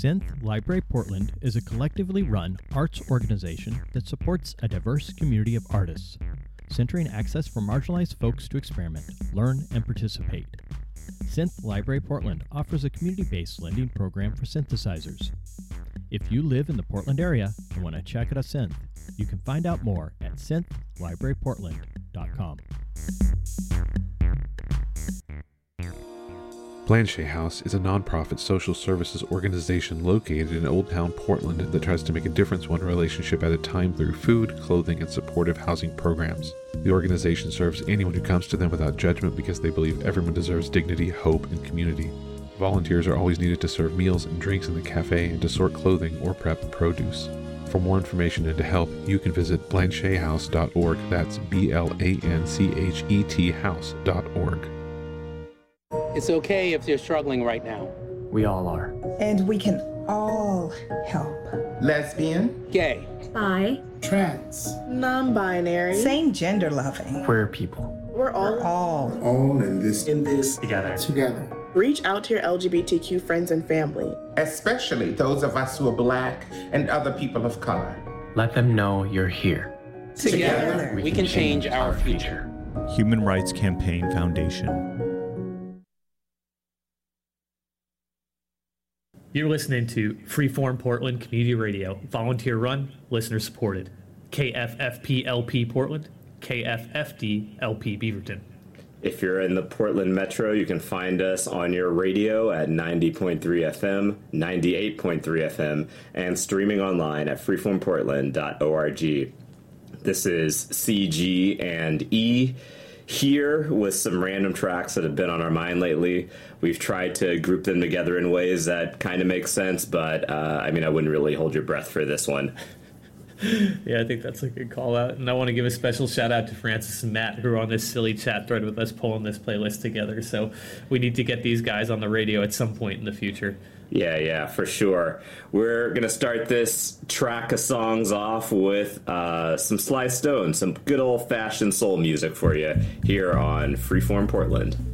Synth Library Portland is a collectively run arts organization that supports a diverse community of artists, centering access for marginalized folks to experiment, learn, and participate. Synth Library Portland offers a community-based lending program for synthesizers. If you live in the Portland area and want to check out a synth, you can find out more at synthlibraryportland.com. Blanchet House is a nonprofit social services organization located in Old Town Portland that tries to make a difference one relationship at a time through food, clothing, and supportive housing programs. The organization serves anyone who comes to them without judgment because they believe everyone deserves dignity, hope, and community. Volunteers are always needed to serve meals and drinks in the cafe and to sort clothing or prep produce. For more information and to help, you can visit blanchethouse.org. That's BLANCHET house.org. It's okay if you're struggling right now. We all are. And we can all help. Lesbian, Gay, bi, trans, non-binary, same gender loving. Queer people. We're all in this together. Reach out to your LGBTQ friends and family, Especially those of us who are Black and other people of color. Let them know you're here. Together we can change our future. Human Rights Campaign Foundation. You're listening to Freeform Portland Community Radio, volunteer run, listener supported. KFFP-LP Portland, KFFD-LP Beaverton. If you're in the Portland Metro, you can find us on your radio at 90.3 FM, 98.3 FM, and streaming online at freeformportland.org. This is CG and E here with some random tracks that have been on our mind lately. We've tried to group them together in ways that kind of make sense, but I wouldn't really hold your breath for this one. Yeah, I think that's a good call out. And I want to give a special shout out to Francis and Matt, who are on this silly chat thread with us pulling this playlist together. So we need to get these guys on the radio at some point in the future. Yeah, for sure. We're going to start this track of songs off with some Sly Stone, some good old-fashioned soul music for you here on Freeform Portland.